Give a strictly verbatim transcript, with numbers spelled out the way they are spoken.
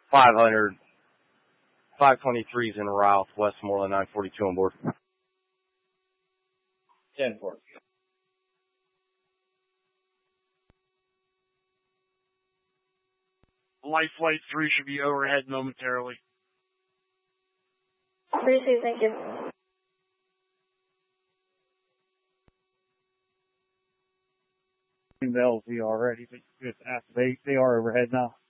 five hundred, five twenty-threes in Routh, Westmoreland, nine forty-two on board. ten four. Light flight three should be overhead momentarily. Appreciate it, thank you. The L Z already, but just ask, they, they are overhead now.